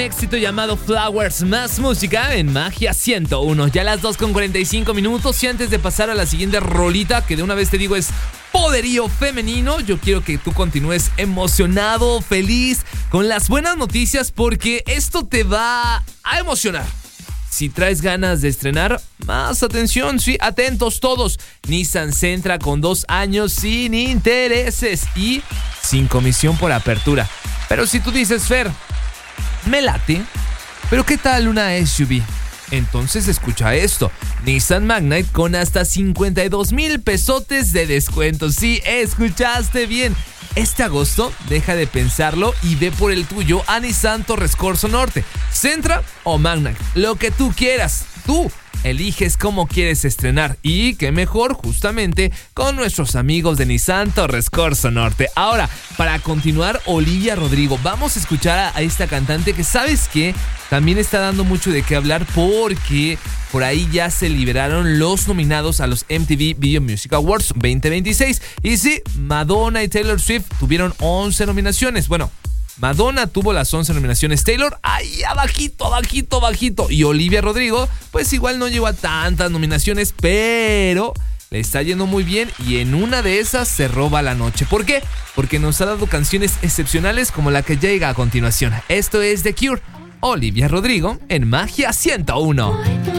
éxito llamado Flowers, más música en Magia 101. Ya las 2:45 y antes de pasar a la siguiente rolita, que de una vez te digo es poderío femenino, yo quiero que tú continúes emocionado, feliz, con las buenas noticias porque esto te va a emocionar. Si traes ganas de estrenar, más atención, sí, atentos todos. Nissan Sentra con 2 años sin intereses y sin comisión por apertura. Pero si tú dices, Fer, me late, pero ¿qué tal una SUV? Entonces escucha esto, Nissan Magnite con hasta 52,000 pesotes de descuento. Sí, escuchaste bien. Este agosto deja de pensarlo y ve por el tuyo a Nissan Torres Corzo Norte, Sentra o Magnite, lo que tú quieras. Tú eliges cómo quieres estrenar y qué mejor justamente con nuestros amigos de Nissan Torres Corzo Norte. Ahora, para continuar, Olivia Rodrigo, vamos a escuchar a esta cantante que sabes que también está dando mucho de qué hablar porque por ahí ya se liberaron los nominados a los MTV Video Music Awards 2026. Y sí, Madonna y Taylor Swift tuvieron 11 nominaciones. Bueno, Madonna tuvo las 11 nominaciones, Taylor ahí abajito. Y Olivia Rodrigo, pues igual no lleva tantas nominaciones, pero le está yendo muy bien y en una de esas se roba la noche. ¿Por qué? Porque nos ha dado canciones excepcionales como la que llega a continuación. Esto es The Cure, Olivia Rodrigo en Magia 101.